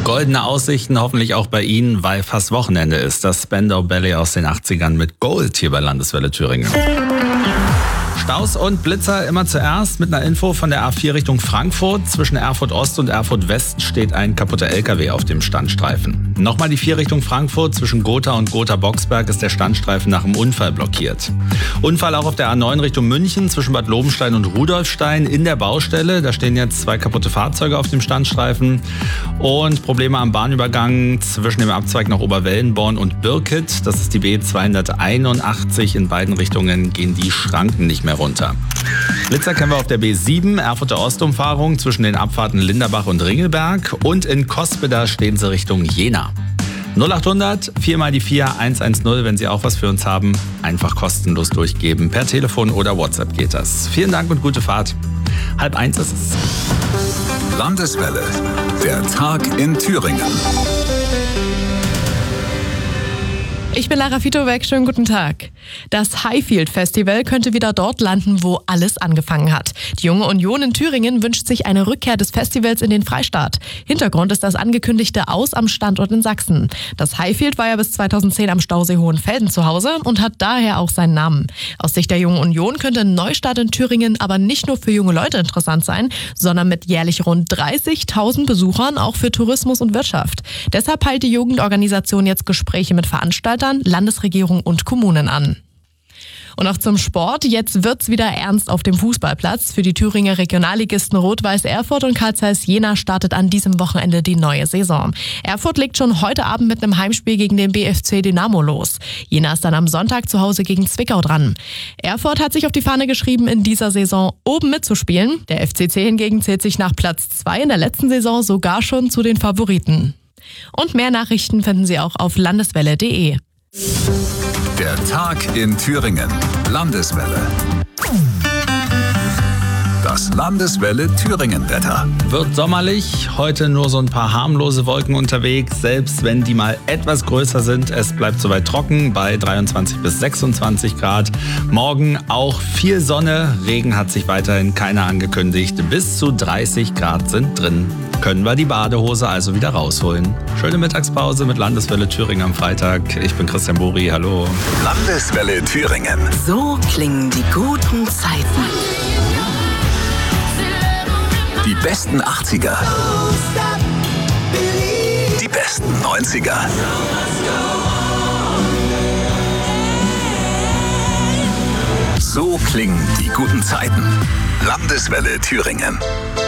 goldene Aussichten, hoffentlich auch bei Ihnen, weil fast Wochenende ist. Das Spandau Ballet aus den 80ern mit Gold hier bei Landeswelle Thüringen. Staus und Blitzer immer zuerst mit einer Info von der A4 Richtung Frankfurt. Zwischen Erfurt Ost und Erfurt West steht ein kaputter LKW auf dem Standstreifen. Nochmal die 4 Richtung Frankfurt. Zwischen Gotha und Gotha-Boxberg ist der Standstreifen nach einem Unfall blockiert. Unfall auch auf der A9 Richtung München zwischen Bad Lobenstein und Rudolfstein in der Baustelle. Da stehen jetzt 2 kaputte Fahrzeuge auf dem Standstreifen. Und Probleme am Bahnübergang zwischen dem Abzweig nach Oberwellenborn und Birket. Das ist die B281. In beiden Richtungen gehen die Schranken nicht mehr runter. Blitzer kennen wir auf der B7, Erfurter Ostumfahrung zwischen den Abfahrten Linderbach und Ringelberg. Und in Cospeda stehen sie Richtung Jena. 0800 4 mal die 4 110, wenn Sie auch was für uns haben, einfach kostenlos durchgeben. Per Telefon oder WhatsApp geht das. Vielen Dank und gute Fahrt. 12:30 ist es. Landeswelle, der Tag in Thüringen. Ich bin Lara Fitowek, schönen guten Tag. Das Highfield Festival könnte wieder dort landen, wo alles angefangen hat. Die Junge Union in Thüringen wünscht sich eine Rückkehr des Festivals in den Freistaat. Hintergrund ist das angekündigte Aus am Standort in Sachsen. Das Highfield war ja bis 2010 am Stausee Hohenfelden zu Hause und hat daher auch seinen Namen. Aus Sicht der Jungen Union könnte ein Neustart in Thüringen aber nicht nur für junge Leute interessant sein, sondern mit jährlich rund 30.000 Besuchern auch für Tourismus und Wirtschaft. Deshalb peilt die Jugendorganisation jetzt Gespräche mit Veranstaltern, Landesregierung und Kommunen an. Und auch zum Sport. Jetzt wird's wieder ernst auf dem Fußballplatz. Für die Thüringer Regionalligisten Rot-Weiß Erfurt und Carl Zeiss Jena startet an diesem Wochenende die neue Saison. Erfurt legt schon heute Abend mit einem Heimspiel gegen den BFC Dynamo los. Jena ist dann am Sonntag zu Hause gegen Zwickau dran. Erfurt hat sich auf die Fahne geschrieben, in dieser Saison oben mitzuspielen. Der FCC hingegen zählt sich nach Platz 2 in der letzten Saison sogar schon zu den Favoriten. Und mehr Nachrichten finden Sie auch auf landeswelle.de. Der Tag in Thüringen. Landeswelle. Das Landeswelle Thüringen-Wetter. Wird sommerlich, heute nur so ein paar harmlose Wolken unterwegs, selbst wenn die mal etwas größer sind. Es bleibt soweit trocken bei 23 bis 26 Grad. Morgen auch viel Sonne, Regen hat sich weiterhin keiner angekündigt. Bis zu 30 Grad sind drin. Können wir die Badehose also wieder rausholen. Schöne Mittagspause mit Landeswelle Thüringen am Freitag. Ich bin Christian Buri, hallo. Landeswelle Thüringen. So klingen die guten Zeiten. Die besten 80er. Die besten 90er. So klingen die guten Zeiten. Landeswelle Thüringen.